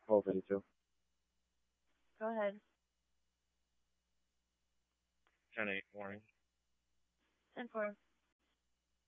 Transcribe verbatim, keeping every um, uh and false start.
twelve eighty-two. Go ahead. ten eight morning. ten four.